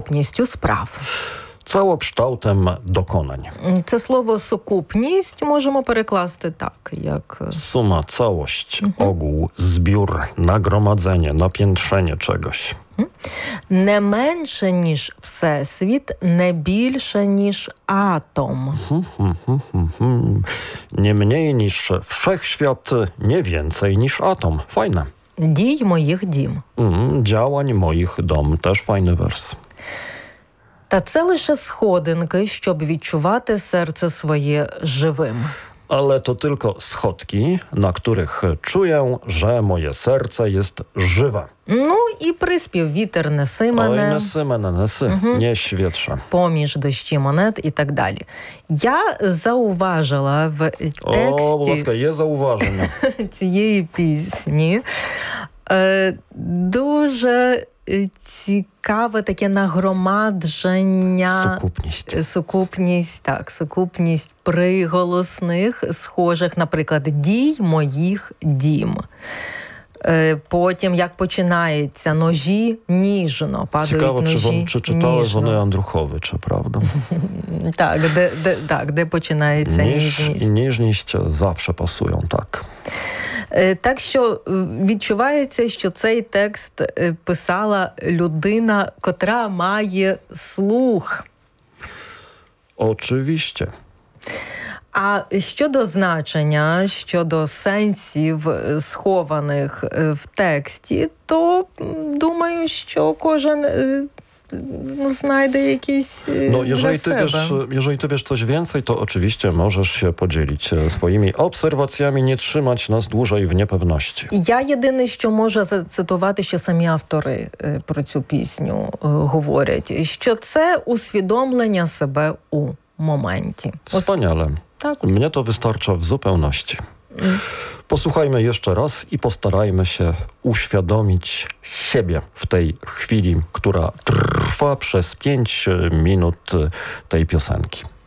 сукупністю справ. Całokształtem dokonań. Це слово «сукупність» можемо перекласти так, як... Suma, całość, ogół, zbiór, nagromadzenie, napiętrzenie czegoś. Не менше, ніж Всесвіт, не більше, ніж атом. Nie mniej niż wszechświat, nie więcej niż atom. Fajne. Дій моїх дім. Działań moich dom. Też fajny wers. Та це лише сходинки, щоб відчувати серце своє живим. Ale to tylko schodki, na których czuję, że moje serce jest żywe. Ну і приспів «Вітер неси Oj, мене», nesy, nieś wietrze. «Поміж дощі монет» і так далі. Я зауважила в O, будь ласка, тексті є зауваження. цієї пісні дуже цікаве таке нагромадження. Сукупність приголосних, схожих, наприклад, «дій моїх дім». Потім, як починається, ножі ніжно, падають Цікаво, ножі чи читали ніжно. вони Андруховича, правда? Так, де починається ніжність. І ніжність завжди пасують, так. Так що відчувається, що цей текст писала людина, котра має слух. Oczywiście. А щодо значення, щодо сенсів, схованих в тексті, то думаю, що кожен znajdę jakieś No, jeżeli ty wiesz coś więcej, to oczywiście możesz się podzielić swoimi obserwacjami, nie trzymać nas dłużej w niepewności. Я єдине, що можу зацитувати, що самі автори про цю пісню говорять, що це усвідомлення себе у моменті. Wspaniale. Tak. Mnie to wystarcza w zupełności. Posłuchajmy jeszcze raz i postarajmy się uświadomić siebie w tej chwili, która trwa przez 5 minut tej piosenki.